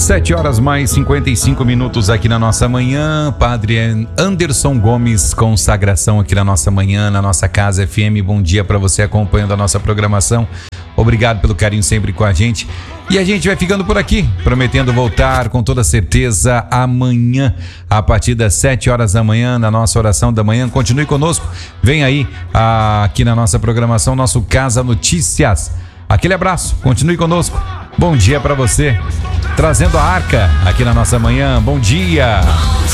7h mais 55 aqui na nossa manhã. Padre Anderson Gomes, consagração aqui na nossa manhã, na nossa Casa FM. Bom dia para você acompanhando a nossa programação. Obrigado pelo carinho sempre com a gente. E a gente vai ficando por aqui, prometendo voltar com toda certeza amanhã, a partir das 7h da manhã, na nossa oração da manhã. Continue conosco. Vem aí, aqui na nossa programação, nosso Casa Notícias. Aquele abraço, continue conosco. Bom dia para você. Trazendo a arca aqui na nossa manhã. Bom dia.